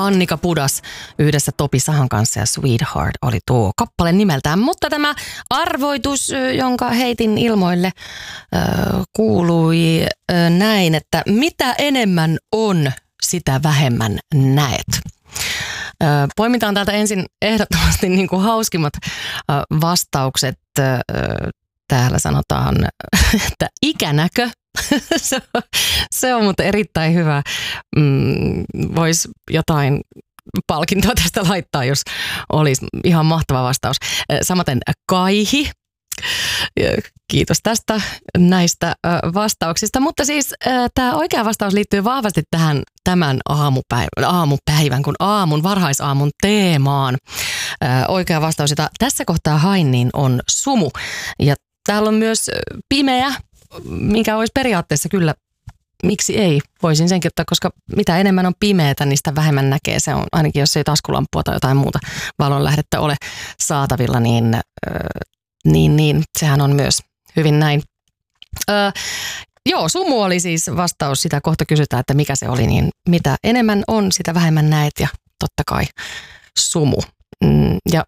Annika Pudas yhdessä Topi Sahan kanssa ja Sweetheart oli tuo kappale nimeltään. Mutta tämä arvoitus, jonka heitin ilmoille, kuului näin, että mitä enemmän on, sitä vähemmän näet. Poimitaan täältä ensin ehdottomasti niin kuin hauskimmat vastaukset. Täällä sanotaan, että ikänäkö. Se on mutta erittäin hyvä. Voisi jotain palkintoa tästä laittaa, jos olisi ihan mahtava vastaus. Samaten kaihi. Kiitos näistä vastauksista. Mutta siis tämä oikea vastaus liittyy vahvasti tämän aamupäivän, kun varhaisaamun teemaan. Oikea vastaus, jota tässä kohtaa hain, niin on sumu. Ja täällä on myös pimeä, mikä olisi periaatteessa kyllä, miksi ei, voisin senkin ottaa, koska mitä enemmän on pimeätä, niin sitä vähemmän näkee. Se on ainakin, jos ei taskulampua tai jotain muuta valonlähdettä ole saatavilla, niin sehän on myös hyvin näin. Joo, sumu oli siis vastaus, sitä kohta kysytään, että mikä se oli, niin mitä enemmän on, sitä vähemmän näet ja totta kai sumu. Ja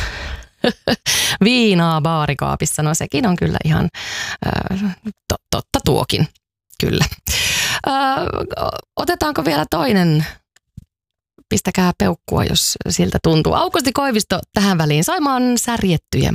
viinaa baarikaapissa, no sekin on kyllä ihan totta tuokin, kyllä. Otetaanko vielä toinen? Pistäkää peukkua, jos siltä tuntuu. Aukusti Koivisto tähän väliin. Saimaan särjettyjen